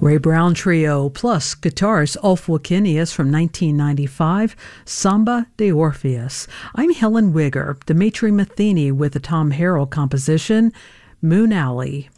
Ray Brown Trio plus guitarist Ulf Wakenius from 1995, Samba de Orpheus. I'm Helen Wigger, Dimitri Matheny with the Tom Harrell composition, Moon Alley.